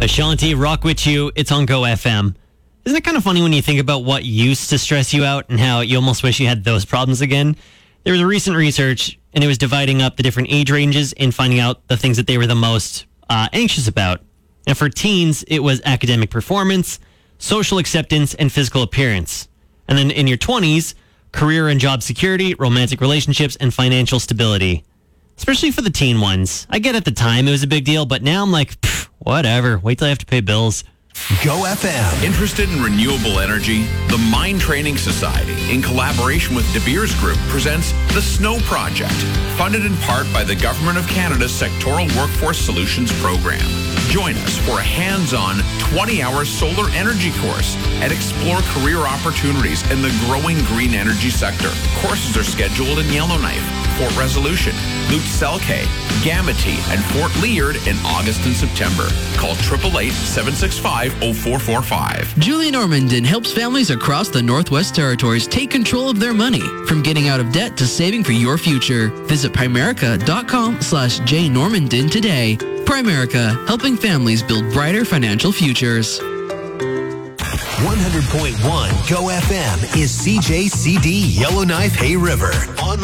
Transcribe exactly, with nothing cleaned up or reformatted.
Ashanti, Rock With You, it's on Go F M. Isn't it kind of funny when you think about what used to stress you out and how you almost wish you had those problems again? There was a recent research, and it was dividing up the different age ranges and finding out the things that they were the most uh, anxious about. And for teens, it was academic performance, social acceptance, and physical appearance. And then in your twenties, career and job security, romantic relationships, and financial stability. Especially for the teen ones. I get at the time it was a big deal, but now I'm like, pff, whatever. Wait till I have to pay bills. Go F M. Interested in renewable energy? The Mind Training Society, in collaboration with De Beers Group, presents the SNOW Project, funded in part by the Government of Canada's Sectoral Workforce Solutions Program. Join us for a hands-on twenty-hour solar energy course and explore career opportunities in the growing green energy sector. Courses are scheduled in Yellowknife, Fort Resolution, Lutz Selke, Gamity, and Fort Leard in August and September. Call eight eight eight, seven six five, zero four four five. Julie Normandin helps families across the Northwest Territories take control of their money, from getting out of debt to saving for your future. Visit Primerica.com slash J Normandin today. Primerica, helping families build brighter financial futures. one hundred point one Go F M is C J C D Yellowknife Hay River. Online